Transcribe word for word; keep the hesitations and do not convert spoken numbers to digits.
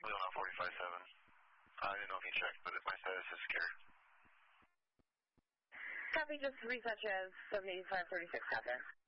Leona forty-five seven. I didn't know if you checked, but my status is secure. Copy, just research as seven eight five three six, Captain.